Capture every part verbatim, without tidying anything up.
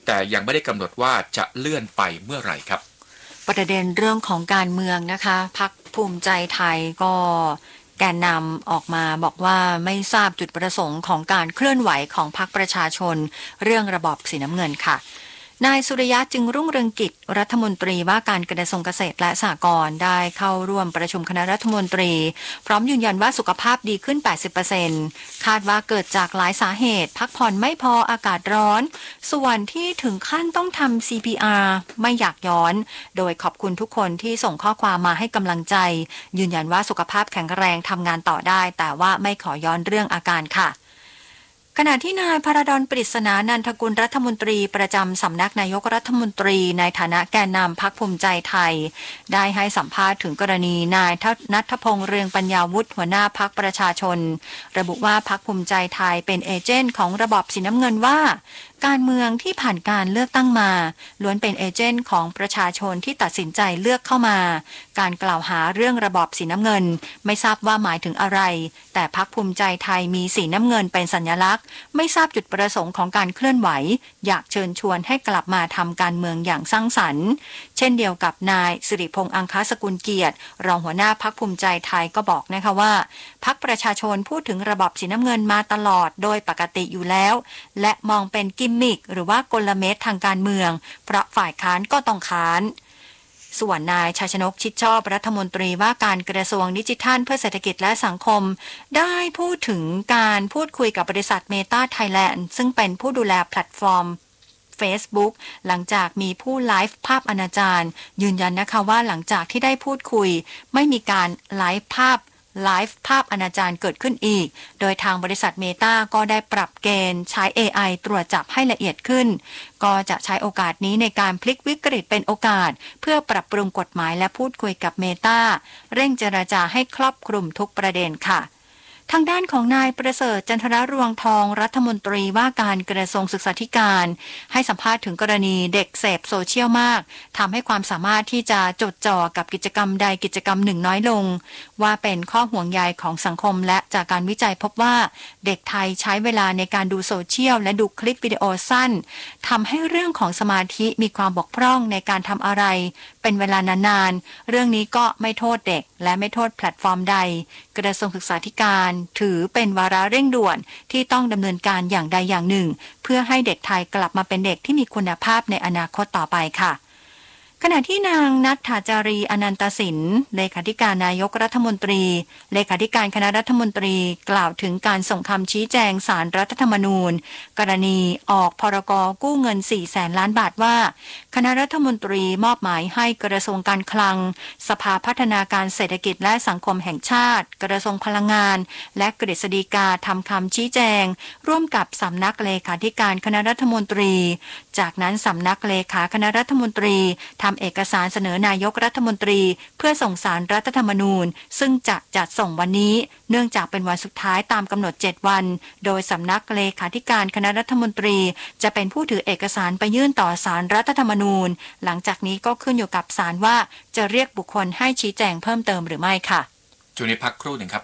แต่ยังไม่ได้กำหนดว่าจะเลื่อนไปเมื่อไหร่ครับประเด็นเรื่องของการเมืองนะคะพรรคภูมิใจไทยก็แกนนำออกมาบอกว่าไม่ทราบจุดประสงค์ของการเคลื่อนไหวของพรรคประชาชนเรื่องระบอบสีน้ำเงินค่ะนายสุริยะจึงรุ่งเรืองกิจรัฐมนตรีว่าการกระทรวงเกษตรและสหกรณ์ได้เข้าร่วมประชุมคณะรัฐมนตรีพร้อมยืนยันว่าสุขภาพดีขึ้น แปดสิบเปอร์เซ็นต์ คาดว่าเกิดจากหลายสาเหตุพักผ่อนไม่พออากาศร้อนส่วนที่ถึงขั้นต้องทำ ซี พี อาร์ ไม่อยากย้อนโดยขอบคุณทุกคนที่ส่งข้อความมาให้กำลังใจยืนยันว่าสุขภาพแข็งแรงทำงานต่อได้แต่ว่าไม่ขอย้อนเรื่องอาการค่ะขณะที่นายพระดลปริศนานันทกุลรัฐมนตรีประจำสำนักนายกรัฐมนตรีในฐานะแกนนำพรรคภูมิใจไทยได้ให้สัมภาษณ์ถึงกรณีนายณัฐพงษ์เรืองปัญญาวุฒิหัวหน้าพรรคประชาชนระบุว่าพรรคภูมิใจไทยเป็นเอเจนต์ของระบอบสีน้ำเงินว่าการเมืองที่ผ่านการเลือกตั้งมาล้วนเป็นเอเจนต์ของประชาชนที่ตัดสินใจเลือกเข้ามาการกล่าวหาเรื่องระบอบสีน้ำเงินไม่ทราบว่าหมายถึงอะไรแต่พรรคภูมิใจไทยมีสีน้ำเงินเป็นสัญลักษณ์ไม่ทราบจุดประสงค์ของการเคลื่อนไหวอยากเชิญชวนให้กลับมาทำการเมืองอย่างสร้างสรรค์เช่นเดียวกับนายสิริพงษ์อังคสกุลเกียรติรองหัวหน้าพรรคภูมิใจไทยก็บอกนะคะว่าพรรคประชาชนพูดถึงระบอบสีน้ำเงินมาตลอดโดยปกติอยู่แล้วและมองเป็นกิมมิคหรือว่ากลเม็ดทางการเมืองเพราะฝ่ายค้านก็ต้องค้านส่วนนายชัยชนกชิดชอบรัฐมนตรีว่าการกระทรวงดิจิทัลเพื่อเศรษฐกิจและสังคมได้พูดถึงการพูดคุยกับบริษัทเมตาไทยแลนด์ซึ่งเป็นผู้ดูแลแพลตฟอร์ม Facebook หลังจากมีผู้ไลฟ์ภาพอนาจารยืนยันนะคะว่าหลังจากที่ได้พูดคุยไม่มีการไลฟ์ภาพไลฟ์ภาพอนาจารเกิดขึ้นอีกโดยทางบริษัทเมตาก็ได้ปรับเกณฑ์ใช้ เอ ไอ ตรวจจับให้ละเอียดขึ้นก็จะใช้โอกาสนี้ในการพลิกวิกฤตเป็นโอกาสเพื่อปรับปรุงกฎหมายและพูดคุยกับเมตาเร่งเจรจาให้ครอบคลุมทุกประเด็นค่ะทางด้านของนายประเสริฐจันทรรวงทองรัฐมนตรีว่าการกระทรวงศึกษาธิการให้สัมภาษณ์ถึงกรณีเด็กเสพโซเชียลมากทำให้ความสามารถที่จะจดจ่อกับกิจกรรมใดกิจกรรมหนึ่งน้อยลงว่าเป็นข้อห่วงใยของสังคมและจากการวิจัยพบว่าเด็กไทยใช้เวลาในการดูโซเชียลและดูคลิปวิดีโอสั้นทำให้เรื่องของสมาธิมีความบกพร่องในการทำอะไรเป็นเวลานานๆเรื่องนี้ก็ไม่โทษเด็กและไม่โทษแพลตฟอร์มใดกระทรวงศึกษาธิการถือเป็นวาระเร่งด่วนที่ต้องดำเนินการอย่างใดอย่างหนึ่งเพื่อให้เด็กไทยกลับมาเป็นเด็กที่มีคุณภาพในอนาคตต่อไปค่ะขณะที่นางณัฐฐาจารีอนันตสินเลขาธิการนายกรัฐมนตรีเลขาธิการคณะรัฐมนตรีกล่าวถึงการส่งคำชี้แจงศาลรัฐธรรมนูญกรณีออกพรกกู้เงินสี่แสนล้านบาทว่าคณะรัฐมนตรีมอบหมายให้กระทรวงการคลังสภาพัฒนาการเศรษฐกิจและสังคมแห่งชาติกระทรวงพลังงานและกฤษฎีกาทำคำชี้แจงร่วมกับสำนักเลขาธิการคณะรัฐมนตรีจากนั้นสำนักเลขาคณะรัฐมนตรีทำเอกสารเสนอนายกรัฐมนตรีเพื่อส่งศาลรัฐธรรมนูญซึ่งจะจัดส่งวันนี้เนื่องจากเป็นวันสุดท้ายตามกำหนดเจ็ดวันโดยสำนักเลขาธิการคณะรัฐมนตรีจะเป็นผู้ถือเอกสารไปยื่นต่อศาลรัฐธรรมนูญหลังจากนี้ก็ขึ้นอยู่กับศาลว่าจะเรียกบุคคลให้ชี้แจงเพิ่มเติมหรือไม่ค่ะช่วงนี้พักครู่หนึ่งครับ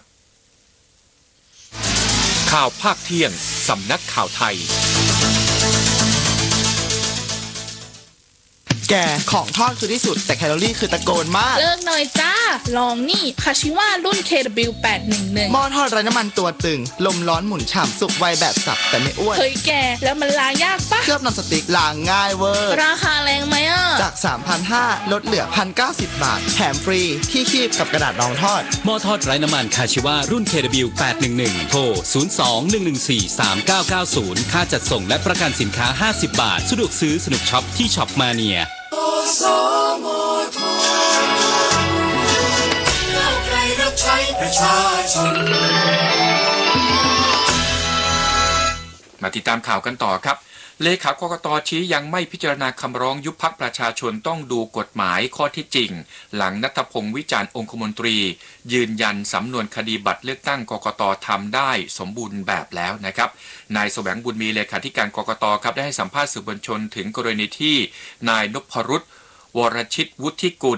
ข่าวภาคเที่ยงสำนักข่าวไทยแกของทอดคือที่สุดแต่แคลอรี่คือตะโกนมากเลิกหน่อยจ้าลองนี่คาชิว่ารุ่น เค ดับเบิลยู แปดหนึ่งหนึ่งหม้อทอดไร้น้ำมันตัวตึงลมร้อนหมุนฉ่ำสุกไวแบบสับแต่ไม่อ้วนเฮ้ยแกแล้วมันล้างยากปะเคลือบนอนสติ๊กล้างง่ายเวอร์ราคาแรงไหมอ่ะจาก สามพันห้าร้อย ลดเหลือ หนึ่งพันเก้าสิบ บาทแถมฟรีที่คีบกับกระดาษรองทอดหม้อทอดไร้น้ำมันคาชิว่ารุ่น เค ดับเบิลยู แปดหนึ่งหนึ่ง โทรศูนย์ สอง หนึ่ง หนึ่ง สี่ สาม เก้า เก้า ศูนย์ค่าจัดส่งและประกันสินค้าห้าสิบบาทสะดวกซื้อสนุกช็อปที่ช็อปมาเนียมาติดตามข่าวกันต่อครับเลขากกต.ชี้ยังไม่พิจารณาคำร้องยุบพรรคประชาชนต้องดูกฎหมายข้อที่จริงหลังณัฐพงษ์วิจารณ์องคมนตรียืนยันสำนวนคดีบัตรเลือกตั้งกกต.ทำได้สมบูรณ์แบบแล้วนะครับนายแสวงบุญมีเลขาธิการกกต.ครับได้ให้สัมภาษณ์สื่อมวลชนถึงกรณีที่นายนพรุตวรชิตวุฒิกุลอ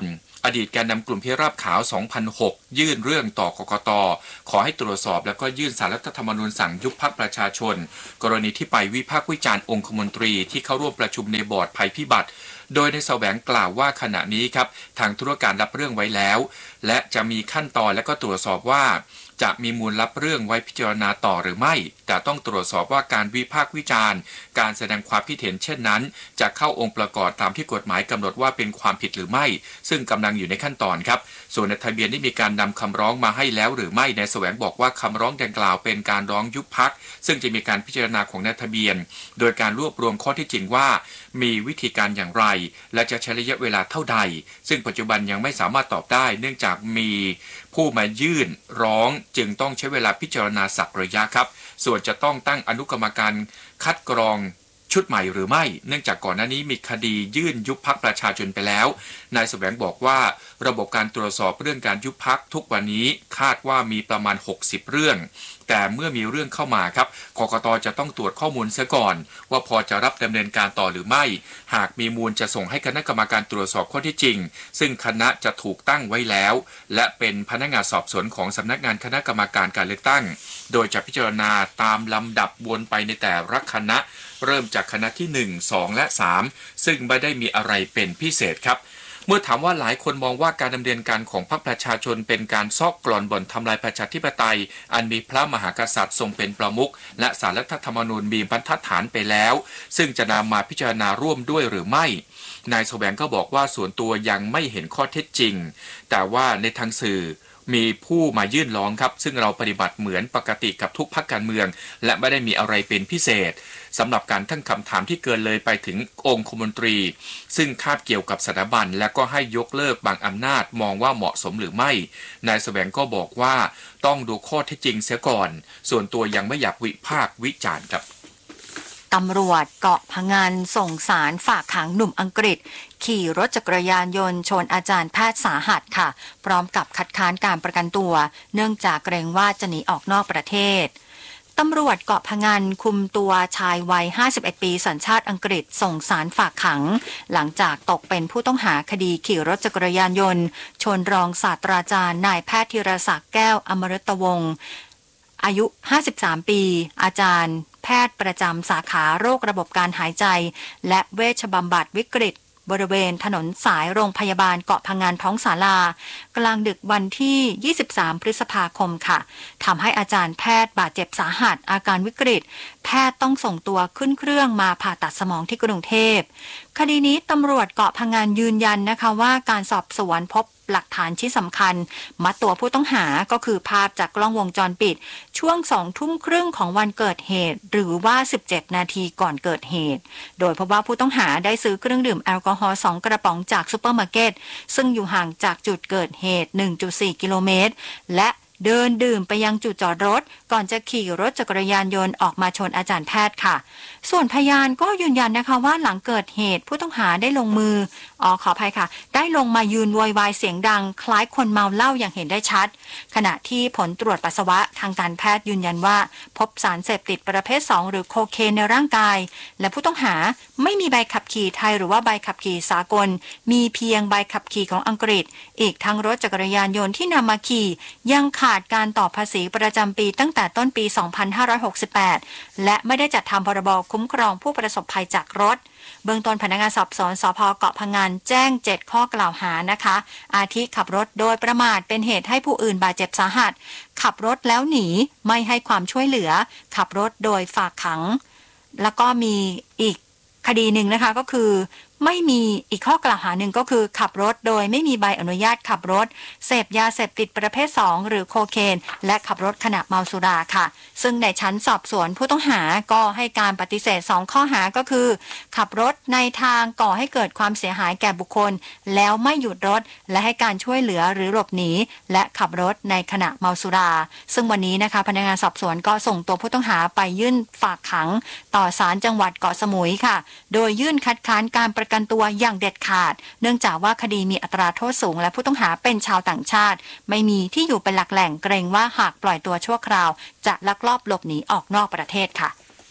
อดีตแกนนำกลุ่มพิราบขาว สองพันหก ยื่นเรื่องต่อกกต.ขอให้ตรวจสอบแล้วก็ยื่นศาลรัฐธรรมนูญสั่งยุบพรรคประชาชนกรณีที่ไปวิพากษ์วิจารณ์องคมนตรีที่เข้าร่วมประชุมในบอร์ดภัยพิบัติโดยในแสวงกล่าวว่าขณะนี้ครับทางธุรการรับเรื่องไว้แล้วและจะมีขั้นตอนและก็ตรวจสอบว่าจะมีมูลรับเรื่องไว้พิจารณาต่อหรือไม่แต่ต้องตรวจสอบว่าการวิพากษ์วิจารณ์การแสดงความคิดเห็นเช่นนั้นจะเข้าองค์ประกอบตามที่กฎหมายกำหนดว่าเป็นความผิดหรือไม่ซึ่งกำลังอยู่ในขั้นตอนครับส่วนในทะเบียนได้มีการนำคำร้องมาให้แล้วหรือไม่นายแสวงบอกว่าคำร้องดังกล่าวเป็นการร้องยุบพรรคซึ่งจะมีการพิจารณาของนายทะเบียนโดยการรวบรวมข้อเท็จจริงว่ามีวิธีการอย่างไรและจะใช้ระยะเวลาเท่าใดซึ่งปัจจุบันยังไม่สามารถตอบได้เนื่องจากมีผู้มายื่นร้องจึงต้องใช้เวลาพิจารณาสักระยะครับส่วนจะต้องตั้งอนุกรรมการคัดกรองชุดใหม่หรือไม่เนื่องจากก่อนหน้านี้มีคดียื่นยุบพรรคประชาชนไปแล้วนายแสวงบอกว่าระบบการตรวจสอบเรื่องการยุบพรรคทุกวันนี้คาดว่ามีประมาณหกสิบเรื่องแต่เมื่อมีเรื่องเข้ามาครับกกต.จะต้องตรวจข้อมูลเสียก่อนว่าพอจะรับดำเนินการต่อหรือไม่หากมีมูลจะส่งให้คณะกรรมการตรวจสอบข้อเท็จจริงซึ่งคณะจะถูกตั้งไว้แล้วและเป็นพนักงานสอบสวนของสำนักงานคณะกรรมการการเลือกตั้งโดยจะพิจารณาตามลำดับวนไปในแต่ละคณะเริ่มจากคณะที่หนึ่ง สองและสามซึ่งไม่ได้มีอะไรเป็นพิเศษครับเมื่อถามว่าหลายคนมองว่าการดำเนินการของพรรคประชาชนเป็นการซอกกร่อนบ่อนทำลายประชาธิปไตยอันมีพระมหากษัตริย์ทรงเป็นประมุขและศาลรัฐธรรมนูญมีบรรทัดฐานไปแล้วซึ่งจะนำมาพิจารณาร่วมด้วยหรือไม่นายแสวงก็บอกว่าส่วนตัวยังไม่เห็นข้อเท็จจริงแต่ว่าในทางสื่อมีผู้มายื่นร้องครับซึ่งเราปฏิบัติเหมือนปกติกับทุกพรรคการเมืองและไม่ได้มีอะไรเป็นพิเศษสำหรับการตั้งคำถามที่เกินเลยไปถึงองคมนตรีซึ่งคาดเกี่ยวกับสถาบันและก็ให้ยกเลิกบางอำนาจมองว่าเหมาะสมหรือไม่นายแสวงก็บอกว่าต้องดูข้อเท็จจริงเสียก่อนส่วนตัวยังไม่อยากวิพากษ์วิจารณ์ครับตำรวจเกาะพะงันส่งสารฝากขังหนุ่มอังกฤษขี่รถจักรยานยนต์ชนอาจารย์แพทย์สาหัสค่ะพร้อมกับคัดค้านการประกันตัวเนื่องจากเกรงว่าจะหนีออกนอกประเทศตำรวจเกาะพะงันคุมตัวชายวัยห้าสิบเอ็ดปีสัญชาติอังกฤษส่งสารฝากขังหลังจากตกเป็นผู้ต้องหาคดีขี่รถจักรยานยนต์ชนรองศาสตราจารย์นายแพทย์ธีรศักดิ์แก้วอมฤตวงศ์อายุห้าสิบสามปีอาจารย์แพทย์ประจำสาขาโรคระบบการหายใจและเวชบำบัดวิกฤตบริเวณถนนสายโรงพยาบาลเกาะพะงันท้องศาลากลางดึกวันที่ยี่สิบสามพฤษภาคมค่ะทำให้อาจารย์แพทย์บาดเจ็บสาหัสอาการวิกฤตแพทย์ต้องส่งตัวขึ้นเครื่องมาผ่าตัดสมองที่กรุงเทพคดีนี้ตำรวจเกาะพะงันยืนยันนะคะว่าการสอบสวนพบหลักฐานชิ้นสำคัญมัดตัวผู้ต้องหาก็คือภาพจากกล้องวงจรปิดช่วงสองทุ่มครึ่งของวันเกิดเหตุหรือว่าสิบเจ็ดนาทีก่อนเกิดเหตุโดยพบว่าผู้ต้องหาได้ซื้อเครื่องดื่มแอลกอฮอล์สองกระป๋องจากซุปเปอร์มาร์เก็ตซึ่งอยู่ห่างจากจุดเกิดเหตุ หนึ่งจุดสี่ กิโลเมตรและเดินดื่มไปยังจุดจอดรถก่อนจะขี่รถจักรยานยนต์ออกมาชนอาจารย์แพทย์ค่ะส่วนพยานก็ยืนยันนะคะว่าหลังเกิดเหตุผู้ต้องหาได้ลงมืออ๋อขออภัยค่ะได้ลงมายืนโวยวายเสียงดังคล้ายคนเมาเหล้าอย่างเห็นได้ชัดขณะที่ผลตรวจปัสสาวะทางการแพทย์ยืนยันว่าพบสารเสพติดประเภทสองหรือโคเคนในร่างกายและผู้ต้องหาไม่มีใบขับขี่ไทยหรือว่าใบขับขี่สากลมีเพียงใบขับขี่ของอังกฤษอีกทั้งรถจักรยานยนต์ที่นำมาขี่ยังขาดการต่อภาษีประจำปีตั้งแต่ต้นปีสองพันห้าร้อยหกสิบแปดและไม่ได้จัดทำพรบคุ้มครองผู้ประสบภัยจากรถเบื้องต้นพนักงานสอบสวนสภ.เกาะพะงันแจ้งเจ็ดข้อกล่าวหานะคะอาทิขับรถโดยประมาทเป็นเหตุให้ผู้อื่นบาดเจ็บสาหัสขับรถแล้วหนีไม่ให้ความช่วยเหลือขับรถโดยฝากขังแล้วก็มีอีกคดีหนึ่งนะคะก็คือไม่มีอีกข้อกล่าวหาหนึ่งก็คือขับรถโดยไม่มีใบอนุญาตขับรถเสพยาเสพติดประเภทสองหรือโคเคนและขับรถขณะเมาสุราค่ะซึ่งในชั้นสอบสวนผู้ต้องหาก็ให้การปฏิเสธสองข้อหาก็คือขับรถในทางก่อให้เกิดความเสียหายแก่บุคคลแล้วไม่หยุดรถและให้การช่วยเหลือหรือหลบหนีและขับรถในขณะเมาสุราซึ่งวันนี้นะคะพนักงานสอบสวนก็ส่งตัวผู้ต้องหาไปยื่นฝากขังต่อศาลจังหวัดเกาะสมุยค่ะโดยยื่นคัดค้านการประกันตัวอย่างเด็ดขาดเนื่องจากว่าคดีมีอัตราโทษสูงและผู้ต้องหาเป็นชาวต่างชาติไม่มีที่อยู่เป็นหลักแหล่งเกรงว่าหากปล่อยตัวชั่วคราวจะลักลอบหลบหนีออกนอกประเทศค่ะ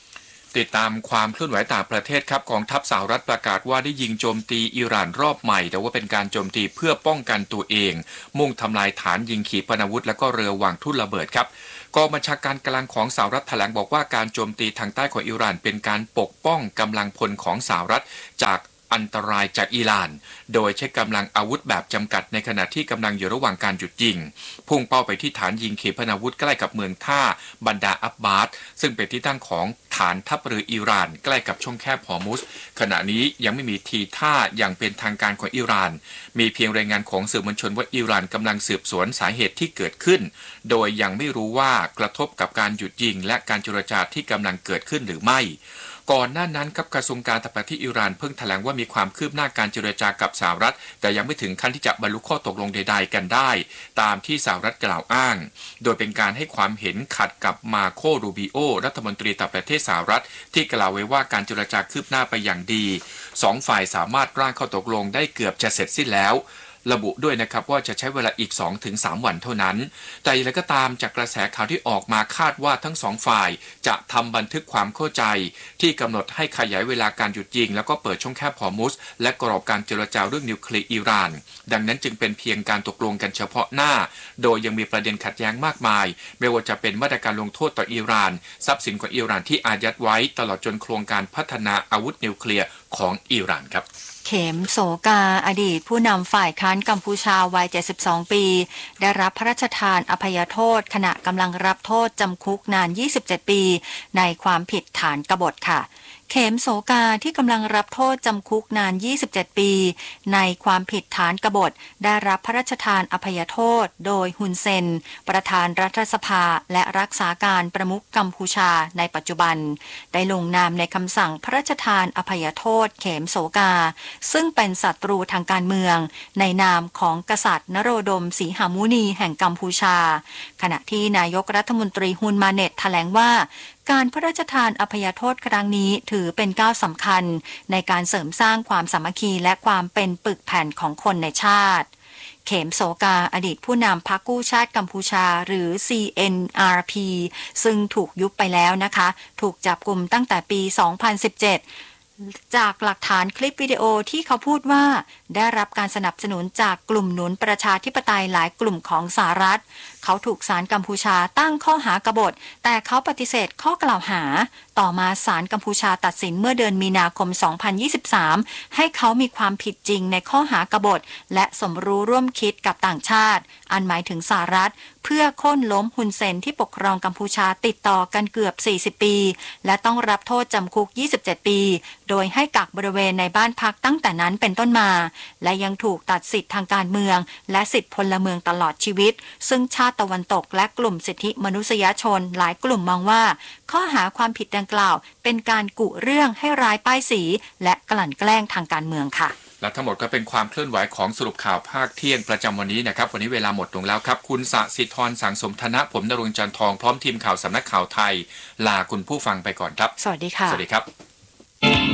ติดตามความเคลื่อนไหวต่างประเทศครับกองทัพสหรัฐประกาศว่าได้ยิงโจมตีอิหร่านรอบใหม่แต่ว่าเป็นการโจมตีเพื่อป้องกันตัวเองมุ่งทำลายฐานยิงขีปนาวุธและก็เรือวางทุ่นระเบิดครับกองบัญชาการกลางของสหรัฐแถลงบอกว่าการโจมตีทางใต้ของอิหร่านเป็นการปกป้องกำลังพลของสหรัฐจากอันตรายจากอิหร่านโดยใช้กำลังอาวุธแบบจำกัดในขณะที่กำลังอยู่ระหว่างการหยุดยิงพุ่งเป้าไปที่ฐานยิงขีปนาวุธใกล้กับเมืองท่าบันดาอับบาสซึ่งเป็นที่ตั้งของฐานทัพเรืออิหร่านใกล้กับช่องแคบฮอร์มุซขณะนี้ยังไม่มีทีท่าอย่างเป็นทางการของอิหร่านมีเพียงรายงานของสื่อมวลชนว่าอิหร่านกำลังสืบสวนสาเหตุที่เกิดขึ้นโดยยังไม่รู้ว่ากระทบกับการหยุดยิงและการเจรจาที่กำลังเกิดขึ้นหรือไม่ก่อนหน้านั้นครับกระทรวงการต่างประเทศอิหร่านเพิ่งแถลงว่ามีความคืบหน้าการเจรจากับสหรัฐแต่ยังไม่ถึงขั้นที่จะบรรลุข้อตกลงใดๆกันได้ตามที่สหรัฐกล่าวอ้างโดยเป็นการให้ความเห็นขัดกับมาโครูบิโอรัฐมนตรีต่างประเทศสหรัฐที่กล่าวไว้ว่าการเจรจาคืบหน้าไปอย่างดีสองฝ่ายสามารถร่างข้อตกลงได้เกือบจะเสร็จสิ้นแล้วระบุด้วยนะครับว่าจะใช้เวลาอีก สองถึงสาม วันเท่านั้นแต่อย่างไรก็ตามจากกระแสข่าวที่ออกมาคาดว่าทั้งสองฝ่ายจะทำบันทึกความเข้าใจที่กำหนดให้ขยายเวลาการหยุดยิงแล้วก็เปิดช่องแคบฮอร์มุซและกรอบการเจรจาเรื่องนิวเคลียร์อิหร่านดังนั้นจึงเป็นเพียงการตกลงกันเฉพาะหน้าโดยยังมีประเด็นขัดแย้งมากมายไม่ว่าจะเป็นมาตรการลงโทษต่ออิหร่านทรัพย์สินของอิหร่านที่อายัดไว้ตลอดจนโครงการพัฒนาอาวุธนิวเคลียร์ของอิหร่านครับเข็มโสกาอดีตผู้นำฝ่ายค้านกัมพูชาวัยเจ็ดสิบสองปีได้รับพระราชทานอภัยโทษขณะกำลังรับโทษจำคุกนานยี่สิบเจ็ดปีในความผิดฐานกบฏค่ะเข็มโสกาที่กำลังรับโทษจำคุกนานยี่สิบเจ็ดปีในความผิดฐานกบฏได้รับพระราชทานอภัยโทษโดยฮุนเซนประธานรัฐสภาและรักษาการประมุขกัมพูชาในปัจจุบันได้ลงนามในคำสั่งพระราชทานอภัยโทษเข็มโสกาซึ่งเป็นศัตรูทางการเมืองในนามของกษัตริย์นโรดมสีหมุนีแห่งกัมพูชาขณะที่นายกรัฐมนตรีฮุนมาเน็ตแถลงว่าการพระราชทานอภัยโทษครั้งนี้ถือเป็นก้าวสำคัญในการเสริมสร้างความสามัคคีและความเป็นปึกแผ่นของคนในชาติเข็มโสกาอดีตผู้นำพรรคกู้ชาติกัมพูชาหรือ ซี เอ็น อาร์ พี ซึ่งถูกยุบไปแล้วนะคะถูกจับกุมตั้งแต่ปี สองพันสิบเจ็ดจากหลักฐานคลิปวิดีโอที่เขาพูดว่าได้รับการสนับสนุนจากกลุ่มหนุนประชาธิปไตยหลายกลุ่มของสหรัฐเขาถูกศาลกัมพูชาตั้งข้อหากบฏแต่เขาปฏิเสธข้อกล่าวหาต่อมาศาลกัมพูชาตัดสินเมื่อเดือนมีนาคม สองพันยี่สิบสาม ให้เขามีความผิดจริงในข้อหากบฏและสมรู้ร่วมคิดกับต่างชาติอันหมายถึงสหรัฐเพื่อโค่นล้มฮุนเซนที่ปกครองกัมพูชาติดต่อกันเกือบสี่สิบปีและต้องรับโทษจำคุกยี่สิบเจ็ดปีโดยให้กักบริเวณในบ้านพักตั้งแต่นั้นเป็นต้นมาและยังถูกตัดสิทธิทางการเมืองและสิทธิพลเมืองตลอดชีวิตซึ่งชาติตะวันตกและกลุ่มสิทธิมนุษยชนหลายกลุ่มมองว่าข้อหาความผิดดังกล่าวเป็นการกุเรื่องให้ร้ายป้ายสีและกลั่นแกล้งทางการเมืองค่ะและทั้งหมดก็เป็นความเคลื่อนไหวของสรุปข่าวภาคเที่ยงประจำวันนี้นะครับวันนี้เวลาหมดลงแล้วครับคุณสศิธรสังสมธนะผมณรงค์จันทองพร้อมทีมข่าวสำนักข่าวไทยลาคุณผู้ฟังไปก่อนครับสวัสดีค่ะสวัสดีครับ